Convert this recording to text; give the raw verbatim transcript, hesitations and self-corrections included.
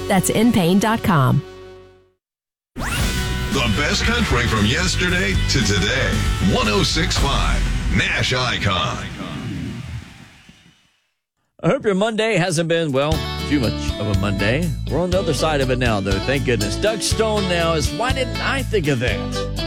That's in pain dot com. The best country from yesterday to today. one oh six point five Nash Icon. I hope your Monday hasn't been, well, too much of a Monday. We're on the other side of it now, though. Thank goodness. Doug Stone now is, why didn't I think of that?